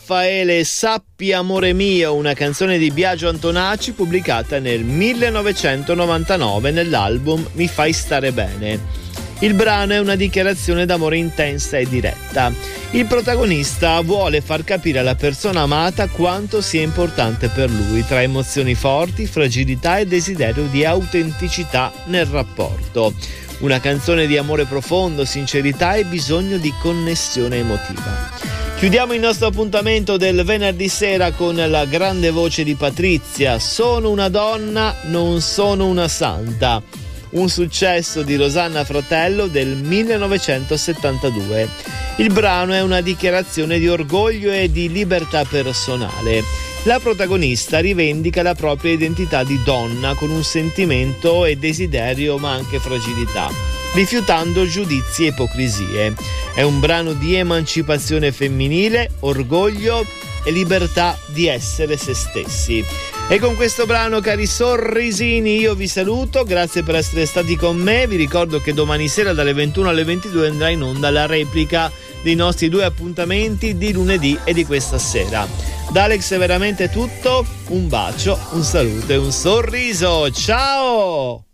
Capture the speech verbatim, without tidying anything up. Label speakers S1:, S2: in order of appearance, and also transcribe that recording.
S1: Raffaele Sappi amore mio, una canzone di Biagio Antonacci pubblicata nel millenovecentonovantanove nell'album Mi fai stare bene. Il brano è una dichiarazione d'amore intensa e diretta. Il protagonista vuole far capire alla persona amata quanto sia importante per lui, tra emozioni forti, fragilità e desiderio di autenticità nel rapporto. Una canzone di amore profondo, sincerità e bisogno di connessione emotiva. Chiudiamo il nostro appuntamento del venerdì sera con la grande voce di Patrizia. Sono una donna, non sono una santa. Un successo di Rosanna Fratello del millenovecentosettantadue. Il brano è una dichiarazione di orgoglio e di libertà personale. La protagonista rivendica la propria identità di donna con un sentimento e desiderio ma anche fragilità, rifiutando giudizi e ipocrisie. È un brano di emancipazione femminile, orgoglio e libertà di essere se stessi. E con questo brano, cari sorrisini, io vi saluto, grazie per essere stati con me. Vi ricordo che domani sera dalle ventuno alle ventidue andrà in onda la replica dei nostri due appuntamenti di lunedì e di questa sera. Da Alex è veramente tutto, un bacio, un saluto e un sorriso, ciao!